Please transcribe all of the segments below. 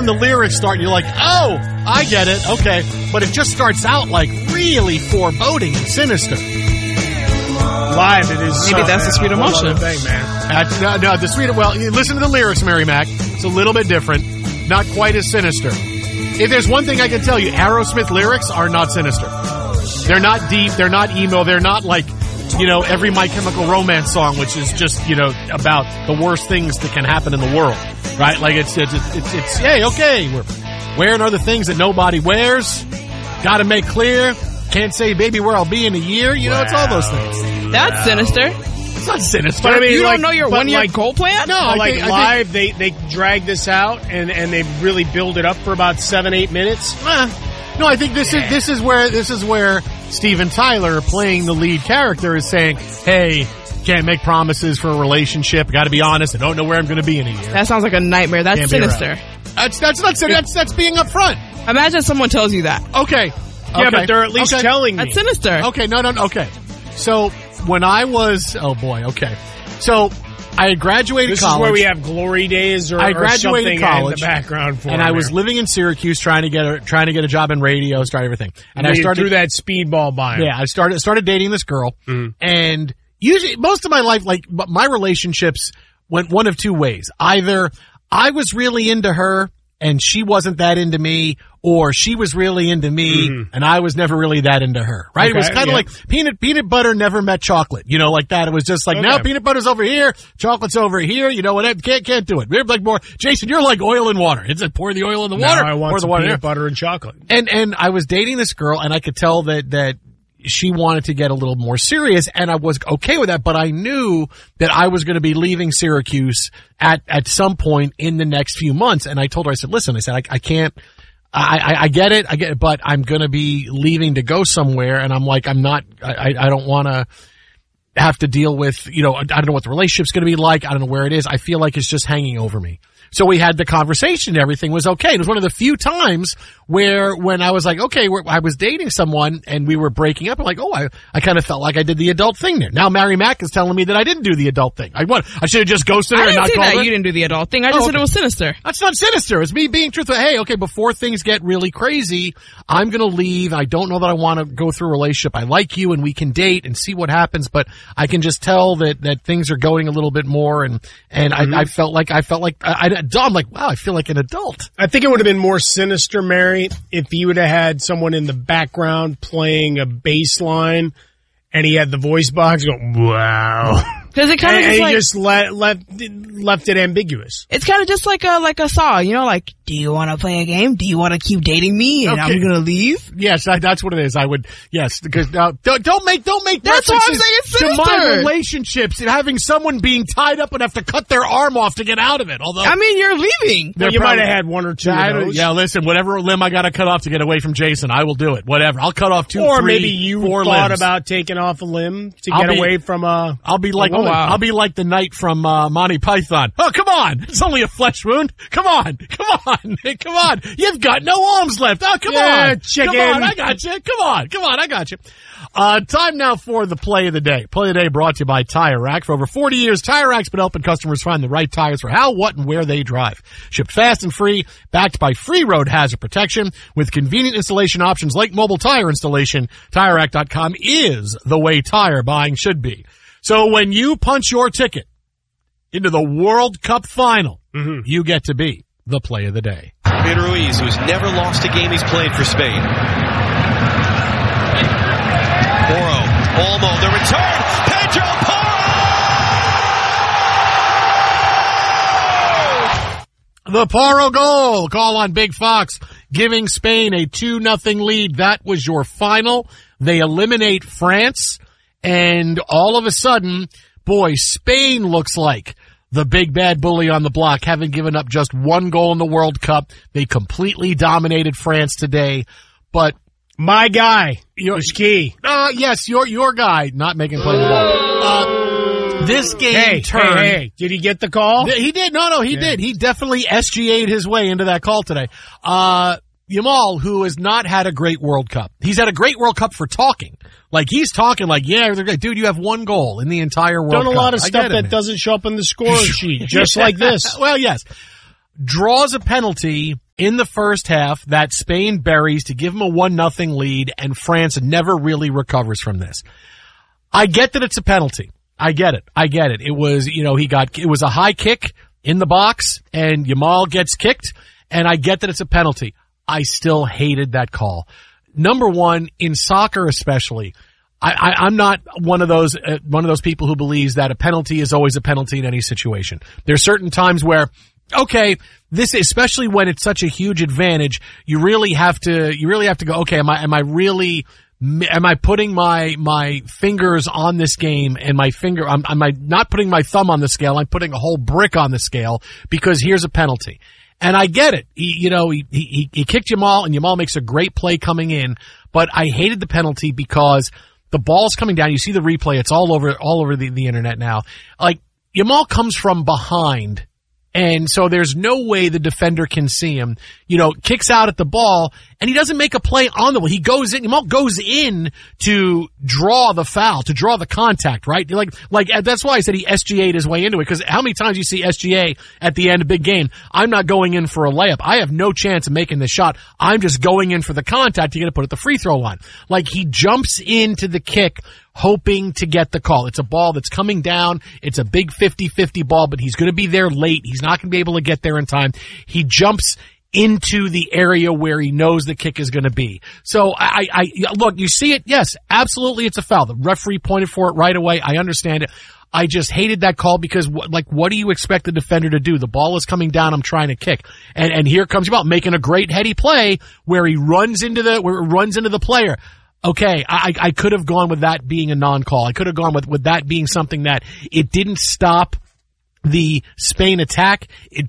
when the lyrics start, you're like, oh, I get it, okay. But it just starts out like really foreboding and sinister. Live, it is. Maybe that's the sweet emotion. Thing, man. No, the sweet. Well, you listen to the lyrics, Mary Mac. It's a little bit different, not quite as sinister. If there's one thing I can tell you, Aerosmith lyrics are not sinister. They're not deep. They're not emo. They're not like, every My Chemical Romance song, which is just, about the worst things that can happen in the world, right? Like it's hey, okay, we're wearing other things that nobody wears. Got to make clear. Can't say, baby, where I'll be in a year. It's all those things. That's sinister. It's not sinister. But I mean, you don't know your 1 year goal plan? No, I think live, they drag this out and they really build it up for about 7-8 minutes. No, I think this is where Steven Tyler, playing the lead character, is saying, "Hey, can't make promises for a relationship. Got to be honest. I don't know where I'm going to be in a year." That sounds like a nightmare. That's sinister. That's not sinister. That's being upfront. Imagine someone tells you that. Okay. Yeah, but they're at least telling me. That's sinister. Okay, no, okay. So when I was, So I had graduated college. This is where we have glory days or something college, in the background for. And I was living in Syracuse trying to get a job in radio, start everything. And I started through that speedball by. Yeah, I started dating this girl, and usually most of my life, like my relationships went one of two ways. Either I was really into her and she wasn't that into me, or she was really into me and I was never really that into her, right? Okay, it was kind of like peanut butter never met chocolate, like that. It was just like, now peanut butter's over here, chocolate's over here, what, can't do it. We're like more, Jason, you're like oil and water. It's like pour the oil in the water. Now I want pour some the water peanut butter and chocolate. And I was dating this girl and I could tell that she wanted to get a little more serious, and I was okay with that, but I knew that I was going to be leaving Syracuse at some point in the next few months. And I told her, I said, listen, I can't, I get it, but I'm going to be leaving to go somewhere. And I'm like, I don't want to have to deal with, I don't know what the relationship's going to be like. I don't know where it is. I feel like it's just hanging over me. So we had the conversation. Everything was okay. It was one of the few times when I was like, okay, I was dating someone and we were breaking up. I'm like, I kind of felt like I did the adult thing there. Now Mary Mac is telling me that I didn't do the adult thing. I should have just ghosted her and not called her. You didn't do the adult thing. I just said it was sinister. That's not sinister. It's me being truthful. Hey, okay, before things get really crazy, I'm going to leave. I don't know that I want to go through a relationship. I like you and we can date and see what happens, but I can just tell that things are going a little bit more. And I felt like I'm like, wow, I feel like an adult. I think it would have been more sinister, Mary, if you would have had someone in the background playing a bass line and he had the voice box going, wow. Because it kind of just left it ambiguous. It's kind of just like a song, like, do you want to play a game? Do you want to keep dating me? And I'm going to leave? Yes, that's what it is. I would, yes, because don't make that's why I'm saying it's to my relationships and having someone being tied up and have to cut their arm off to get out of it. Although, I mean, you're leaving. Well, you might have had one or two of those. Yeah, listen, whatever limb I got to cut off to get away from Jason, I will do it. Whatever. I'll cut off 2, 3, 4 limbs. Or maybe you thought about taking off a limb to get away from I'll be like, I'll be like the knight from Monty Python. Oh, come on. It's only a flesh wound. Come on. You've got no arms left. Oh, come on. Chicken. Come on, I got you. Come on, I got you. Time now for the play of the day. Play of the day brought to you by Tire Rack. For over 40 years, Tire Rack's been helping customers find the right tires for how, what, and where they drive. Shipped fast and free, backed by free road hazard protection. With convenient installation options like mobile tire installation, TireRack.com is the way tire buying should be. So when you punch your ticket into the World Cup final, you get to be the play of the day. David Ruiz, who's never lost a game he's played for Spain. Porro, Olmo, the return, Pedro Porro! The Porro goal, call on Big Fox, giving Spain a 2-0 lead. That was your final. They eliminate France, and all of a sudden, boy, Spain looks like the big bad bully on the block, having given up just 1 goal in the World Cup. They completely dominated France today, but my guy was key. Yes, your guy not making play the ball. This game turned. Hey, did he get the call? He did. No, he did. He definitely SGA'd his way into that call today. Yamal, who has not had a great World Cup. He's had a great World Cup for talking. Like, he's talking like, yeah, dude, you have 1 goal in the entire World Cup. Done a lot of stuff that doesn't show up in the score sheet, just like this. Well, yes. draws a penalty in the first half that Spain buries to give them a 1-0 lead, and France never really recovers from this. I get that it's a penalty. I get it. It was, it was a high kick in the box, and Yamal gets kicked, and I get that it's a penalty. I still hated that call. Number one, in soccer especially, I'm not one of those people who believes that a penalty is always a penalty in any situation. There's certain times where, okay, this, especially when it's such a huge advantage, you really have to go, okay, am I putting my fingers on this game, and am I not putting my thumb on the scale? I'm putting a whole brick on the scale because here's a penalty. And I get it. He kicked Yamal, and Yamal makes a great play coming in, but I hated the penalty because the ball's coming down. You see the replay. It's all over the internet now. Like, Yamal comes from behind, and so there's no way the defender can see him. Kicks out at the ball, and he doesn't make a play on the ball. Yamal goes in to draw the foul, to draw the contact, right? Like that's why I said he SGA'd his way into it, because how many times you see SGA at the end of a big game? I'm not going in for a layup. I have no chance of making the shot. I'm just going in for the contact to get to put at the free throw line. Like, he jumps into the kick hoping to get the call. It's a ball that's coming down. It's a big 50-50 ball, but he's going to be there late. He's not going to be able to get there in time. He jumps into the area where he knows the kick is going to be. So I look, you see it. Yes, absolutely. It's a foul. The referee pointed for it right away. I understand it. I just hated that call because what do you expect the defender to do? The ball is coming down. I'm trying to kick. And here comes Yamal making a great heady play where he runs into the player. Okay, I could have gone with that being a non-call. I could have gone with that being something that it didn't stop the Spain attack.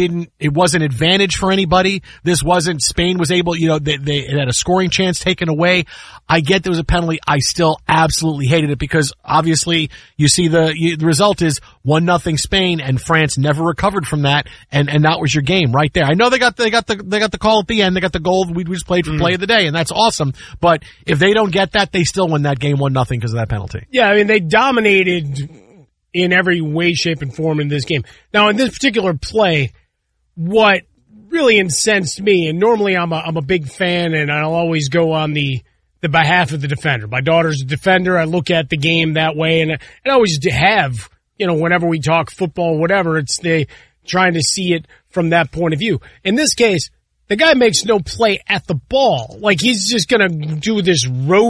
It wasn't advantage for anybody. This wasn't, Spain was able, they had a scoring chance taken away. I get there was a penalty. I still absolutely hated it because obviously you see the result is 1-0 Spain, and France never recovered from that. And that was your game right there. I know they got the call at the end. They got the goal. We just played for play of the day, and that's awesome. But if they don't get that, they still win that game 1-0 because of that penalty. Yeah. I mean, they dominated in every way, shape, and form in this game. Now, in this particular play, what really incensed me, and normally I'm a big fan, and I'll always go on the behalf of the defender. My daughter's a defender. I look at the game that way, and I always have, whenever we talk football, whatever, it's trying to see it from that point of view. In this case, the guy makes no play at the ball. Like, he's just going to do this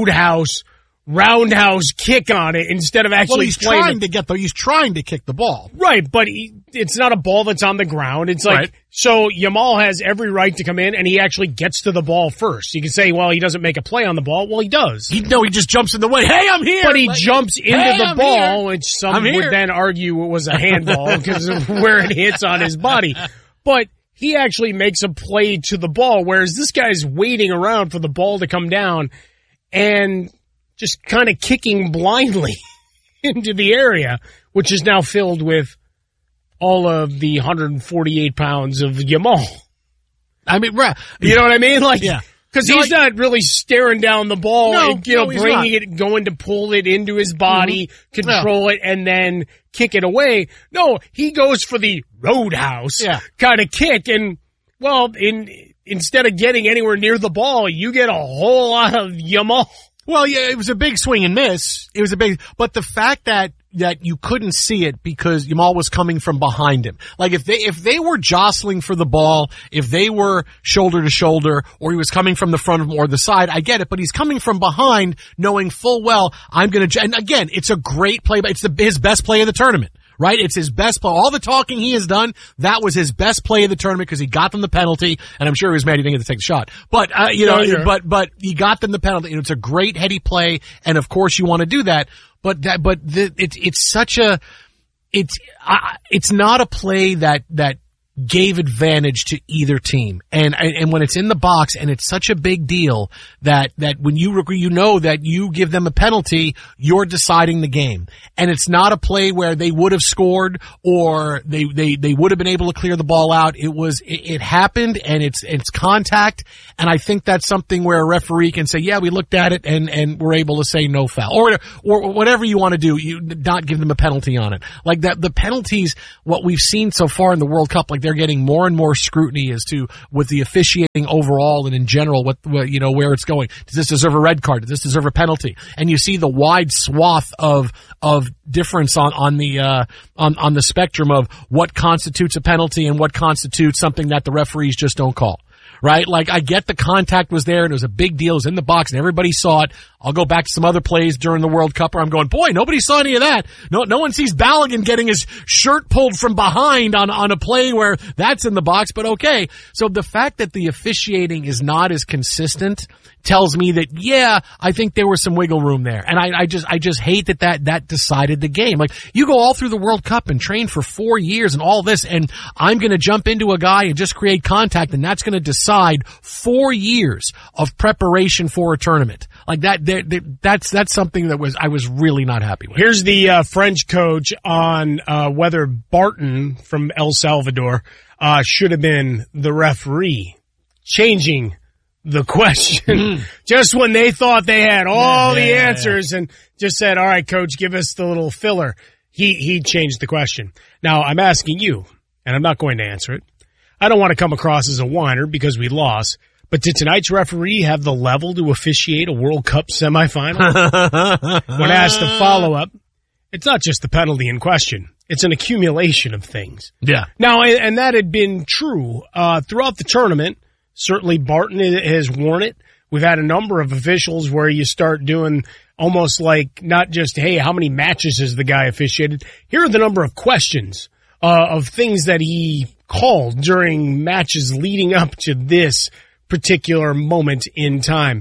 roundhouse kick on it instead of actually he's trying to kick the ball. Right, but it's not a ball that's on the ground. It's like, right. So Yamal has every right to come in, and he actually gets to the ball first. You can say, well, he doesn't make a play on the ball. Well, he does. He just jumps in the way. Hey, I'm here! But he jumps into the ball, which some would then argue it was a handball because of where it hits on his body. But he actually makes a play to the ball, whereas this guy's waiting around for the ball to come down and just kind of kicking blindly into the area, which is now filled with all of the 148 pounds of Yamal. I mean, you know what I mean? Like, yeah. Because he's not really staring down the ball and, bringing it, going to pull it into his body, control it, and then kick it away. No, he goes for the roadhouse kind of kick. And, well, instead of getting anywhere near the ball, you get a whole lot of Yamal. Well, yeah, it was a big swing and miss. But the fact that you couldn't see it because Yamal was coming from behind him. Like, if they were jostling for the ball, if they were shoulder to shoulder, or he was coming from the front or the side, I get it, but he's coming from behind knowing full well, and again, it's a great play, but it's his best play of the tournament. Right? It's his best play. All the talking he has done, that was his best play of the tournament because he got them the penalty, and I'm sure he was mad he didn't get to take the shot. But, but he got them the penalty, and it's a great heady play, and of course you want to do that, it's not a play that gave advantage to either team. And when it's in the box and it's such a big deal that when you know that you give them a penalty, you're deciding the game. And it's not a play where they would have scored or they would have been able to clear the ball out. It happened and it's contact. And I think that's something where a referee can say, yeah, we looked at it and we're able to say no foul or whatever you want to do. You not give them a penalty on it. Like that, the penalties, what we've seen so far in the World Cup, like they're getting more and more scrutiny as to with the officiating overall and in general what where it's going. Does this deserve a red card? Does this deserve a penalty? And you see the wide swath of difference on the spectrum of what constitutes a penalty and what constitutes something that the referees just don't call. Right? Like, I get the contact was there and it was a big deal. It was in the box and everybody saw it. I'll go back to some other plays during the World Cup where I'm going, boy, nobody saw any of that. No one sees Balogun getting his shirt pulled from behind on a play where that's in the box, but okay. So the fact that the officiating is not as consistent tells me that, yeah, I think there was some wiggle room there. And I just hate that decided the game. Like, you go all through the World Cup and train for 4 years and all this, and I'm going to jump into a guy and just create contact, and that's going to decide 4 years of preparation for a tournament. Like that's something that I was really not happy with. Here's the French coach on whether Barton from El Salvador should have been the referee, changing the question just when they thought they had all the answers and just said, all right, coach, give us the little filler. He changed the question. Now, I'm asking you, and I'm not going to answer it. I don't want to come across as a whiner because we lost, but did tonight's referee have the level to officiate a World Cup semifinal? When asked the follow-up, it's not just the penalty in question. It's an accumulation of things. Yeah. Now, and that had been true throughout the tournament. Certainly Barton has worn it. We've had a number of officials where you start doing almost like not just, hey, how many matches has the guy officiated? Here are the number of questions of things that he called during matches leading up to this particular moment in time.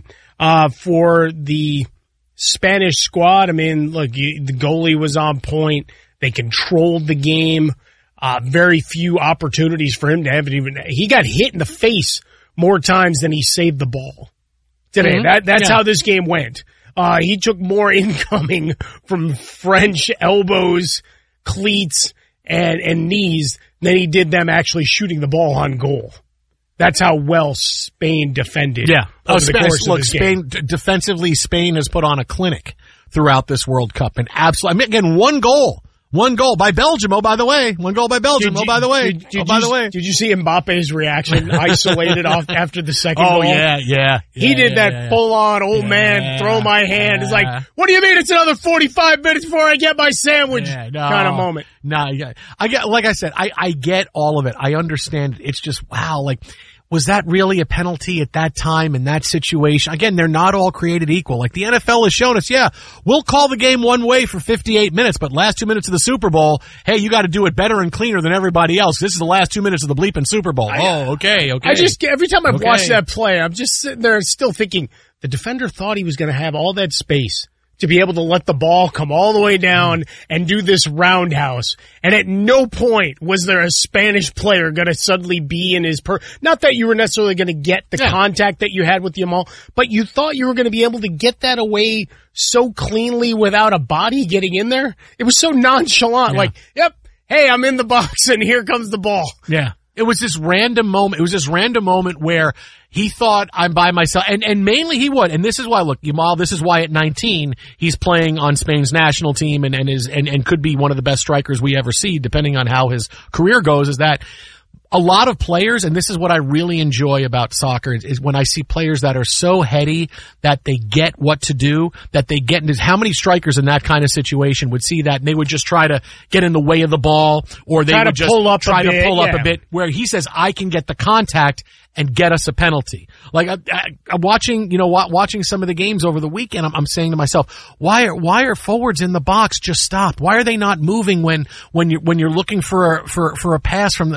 For the Spanish squad, I mean, look, the goalie was on point. They controlled the game. Very few opportunities for him to have it even. He got hit in the face more times than he saved the ball today. That's how this game went. He took more incoming from French elbows, cleats, and knees than he did them actually shooting the ball on goal. That's how well Spain defended. Yeah. Over the course of this Spain game. Defensively, Spain has put on a clinic throughout this World Cup, and absolutely, I mean, again, one goal by Belgium. Oh, by the way, one goal by Belgium. By the way. Did you see Mbappe's reaction isolated off after the second goal? Oh, yeah. He did that full-on old man, throw my hand. It's like, what do you mean it's another 45 minutes before I get my sandwich kind of moment? No, I get, like I said, I get all of it. I understand. It's just, wow, like, was that really a penalty at that time in that situation? Again, they're not all created equal. Like the NFL has shown us, we'll call the game one way for 58 minutes, but last 2 minutes of the Super Bowl, hey, you got to do it better and cleaner than everybody else. This is the last 2 minutes of the bleeping Super Bowl. Okay. I just, every time I've watched that play, I'm just sitting there still thinking the defender thought he was going to have all that space to be able to let the ball come all the way down and do this roundhouse. And at no point was there a Spanish player going to suddenly be in his not that you were necessarily going to get the contact that you had with Yamal, but you thought you were going to be able to get that away so cleanly without a body getting in there. It was so nonchalant. Like, hey, I'm in the box and here comes the ball. Yeah. It was this random moment. It was this random moment where he thought I'm by myself, and mainly he would. And this is why, look, Yamal, this is why at 19 he's playing on Spain's national team and could be one of the best strikers we ever see, depending on how his career goes. Is that a lot of players, and this is what I really enjoy about soccer, is when I see players that are so heady that they get what to do, that they get into how many strikers in that kind of situation would see that and they would just try to get in the way of the ball, or they would just try to pull up a bit, where he says, I can get the contact and get us a penalty. Like I'm watching some of the games over the weekend. I'm saying to myself, why are forwards in the box just stopped? Why are they not moving when you're looking for a pass from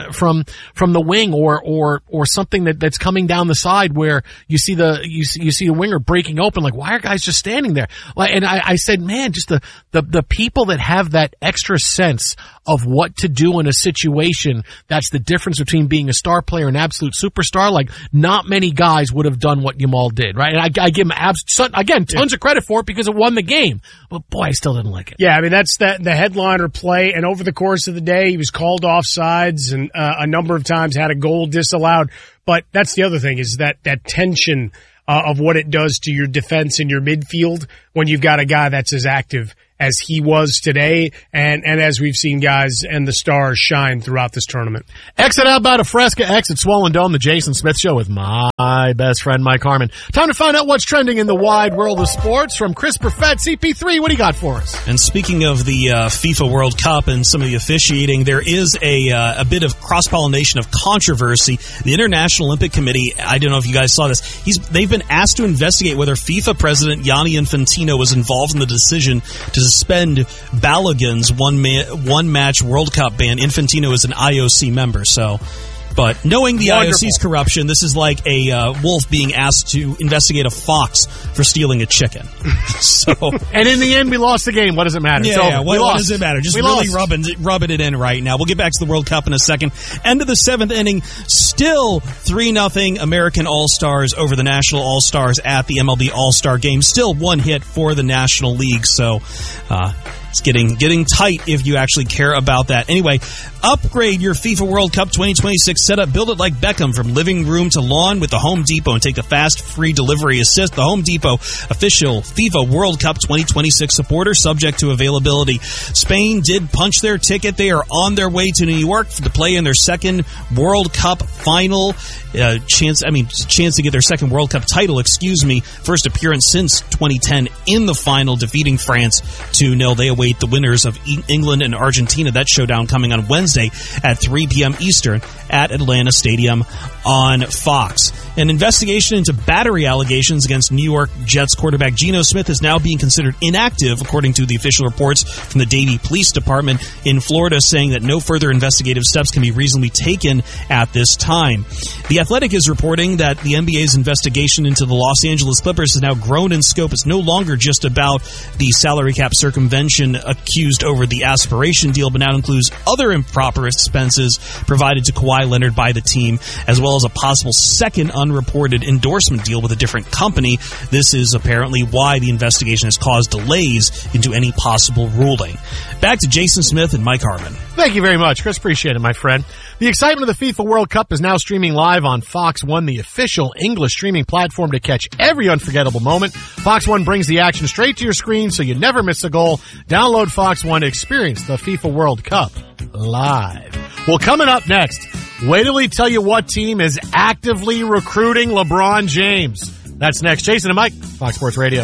the wing or something that's coming down the side where you see a winger breaking open? Like, why are guys just standing there? Like, and I said, man, just the people that have that extra sense of what to do in a situation. That's the difference between being a star player and absolute superstar. Like, not many guys would have done what Yamal did, right? And I give him tons of credit for it because it won the game. But boy, I still didn't like it. Yeah, I mean, that's the headliner play. And over the course of the day, he was called offsides and a number of times had a goal disallowed. But that's the other thing, is that tension of what it does to your defense and your midfield when you've got a guy that's as active as he was today, and as we've seen guys and the stars shine throughout this tournament. Exit out by Fresca, exit Swollen Dome, the Jason Smith Show with my best friend Mike Harmon. Time to find out what's trending in the wide world of sports from Chris Perfett. CP3, what do you got for us? And speaking of the FIFA World Cup and some of the officiating, there is a bit of cross-pollination of controversy. The International Olympic Committee, I don't know if you guys saw this, they've been asked to investigate whether FIFA President Gianni Infantino was involved in the decision to suspend Balogun's one-match World Cup ban. Infantino is an IOC member, but knowing the IOC's corruption, this is like a wolf being asked to investigate a fox for stealing a chicken. And in the end, we lost the game. What does it matter? What does it matter? Just really rubbing it in right now. We'll get back to the World Cup in a second. End of the 7th inning, still 3-0 American All-Stars over the National All-Stars at the MLB All-Star Game. Still one hit for the National League, so it's getting tight if you actually care about that. Anyway, upgrade your FIFA World Cup 2026 setup. Build it like Beckham from living room to lawn with the Home Depot and take the fast, free delivery assist. The Home Depot, official FIFA World Cup 2026 supporter, subject to availability. Spain did punch their ticket. They are on their way to New York to play in their second World Cup final. Chance to get their second World Cup title, first appearance since 2010 in the final, defeating France 2-0. They await the winners of England and Argentina. That showdown coming on Wednesday at 3 p.m. Eastern at Atlanta Stadium on Fox. An investigation into battery allegations against New York Jets quarterback Geno Smith is now being considered inactive, according to the official reports from the Davie Police Department in Florida, saying that no further investigative steps can be reasonably taken at this time. The Athletic is reporting that the NBA's investigation into the Los Angeles Clippers has now grown in scope. It's no longer just about the salary cap circumvention accused over the aspiration deal, but now includes other improper expenses provided to Kawhi Leonard by the team, as well as a possible second unreported endorsement deal with a different company. This is apparently why the investigation has caused delays into any possible ruling. Back to Jason Smith and Mike Harmon. Thank you very much, Chris. Appreciate it, my friend. The excitement of the FIFA World Cup is now streaming live on Fox One, the official English streaming platform to catch every unforgettable moment. Fox One brings the action straight to your screen so you never miss a goal. Download Fox One to experience the FIFA World Cup live. Well, coming up next, wait till we tell you what team is actively recruiting LeBron James. That's next. Jason and Mike, Fox Sports Radio.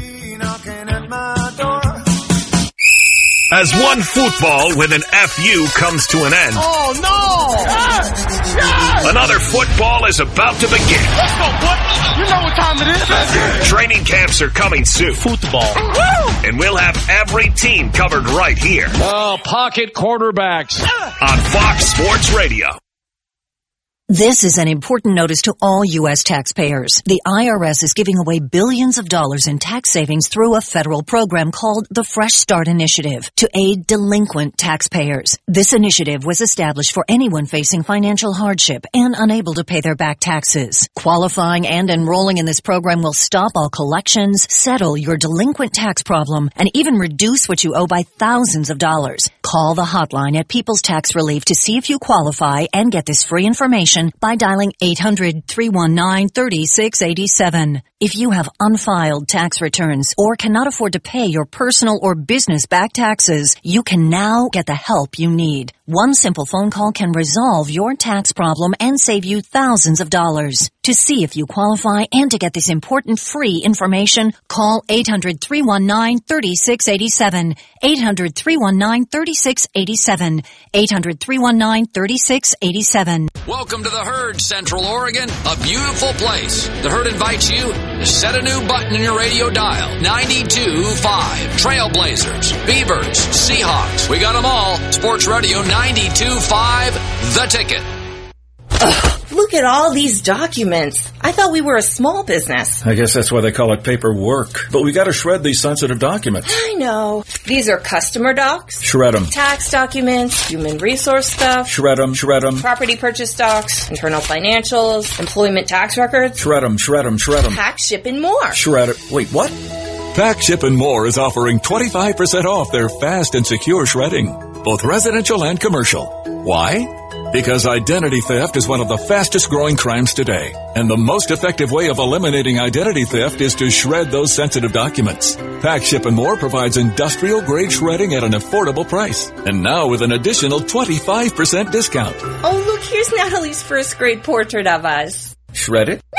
As one football with an FU comes to an end. Oh, no! Another football is about to begin. Let's go, boy. You know what time it is. Training camps are coming soon. Football. And we'll have every team covered right here. Oh, pocket quarterbacks. On Fox Sports Radio. This is an important notice to all U.S. taxpayers. The IRS is giving away billions of dollars in tax savings through a federal program called the Fresh Start Initiative to aid delinquent taxpayers. This initiative was established for anyone facing financial hardship and unable to pay their back taxes. Qualifying and enrolling in this program will stop all collections, settle your delinquent tax problem, and even reduce what you owe by thousands of dollars. Call the hotline at People's Tax Relief to see if you qualify and get this free information by dialing 800-319-3687. If you have unfiled tax returns or cannot afford to pay your personal or business back taxes, you can now get the help you need. One simple phone call can resolve your tax problem and save you thousands of dollars. To see if you qualify and to get this important free information, call 800-319-3687. 800-319-3687. 800-319-3687. Welcome to the Herd, Central Oregon, a beautiful place. The Herd invites you to set a new button in your radio dial. 92.5. Trailblazers, Beavers, Seahawks. We got them all. Sports Radio 92.5. The Ticket. Look at all these documents. I thought we were a small business. I guess that's why they call it paperwork. But we got to shred these sensitive documents. I know. These are customer docs. Shred them. Tax documents, human resource stuff. Shred them, shred them. Property purchase docs, internal financials, employment tax records. Shred them, shred them, shred them. Tax, ship, and more. Shred it. Wait, what? Tax, Ship, and More is offering 25% off their fast and secure shredding, both residential and commercial. Why? Because identity theft is one of the fastest growing crimes today. And the most effective way of eliminating identity theft is to shred those sensitive documents. Pack, Ship, and More provides industrial grade shredding at an affordable price. And now with an additional 25% discount. Oh, look, here's Natalie's first grade portrait of us. Shred it,